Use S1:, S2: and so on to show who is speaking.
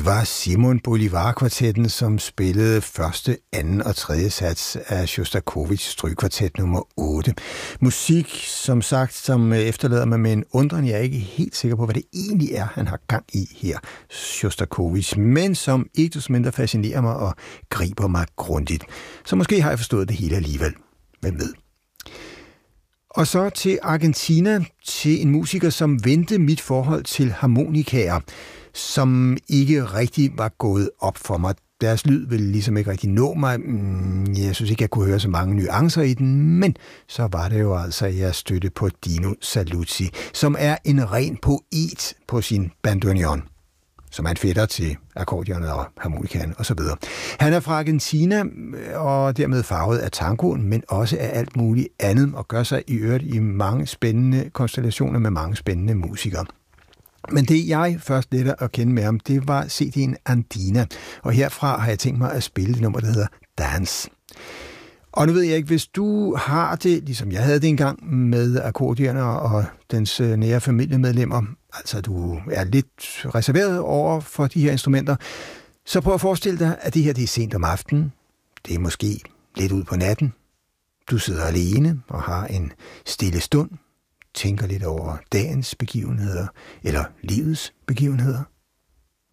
S1: Det var Simon Bolivar-kvartetten, som spillede første, anden og tredje sats af Sjostakovitjs strygkvartet nummer 8. Musik, som sagt, som efterlader mig med en undren. Jeg er ikke helt sikker på, hvad det egentlig er, han har gang i her, Sjostakovitj, men som ikke desto mindre fascinerer mig og griber mig grundigt. Så måske har jeg forstået det hele alligevel. Hvem ved? Og så til Argentina, til en musiker, som vendte mit forhold til harmonikaer, som ikke rigtig var gået op for mig. Deres lyd ville ligesom ikke rigtig nå mig. Jeg synes ikke, jeg kunne høre så mange nuancer i den, men så var det jo altså, at jeg stødte på Dino Saluzzi, som er en ren poet på sin bandoneon, som er en fætter til akkordeonet og harmonikaen osv. Han er fra Argentina og dermed farvet af tangoen, men også af alt muligt andet, og gør sig i øvrigt i mange spændende konstellationer med mange spændende musikere. Men det, jeg først lærte at kende med ham, det var CD'en Andina, og herfra har jeg tænkt mig at spille det nummer, der hedder Dance. Og nu ved jeg ikke, hvis du har det, ligesom jeg havde det engang, med akkordeoner og dens nære familiemedlemmer, altså du er lidt reserveret over for de her instrumenter, så prøv at forestille dig, at det her det er sent om aftenen, det er måske lidt ud på natten, du sidder alene og har en stille stund, tænker lidt over dagens begivenheder, eller livets begivenheder.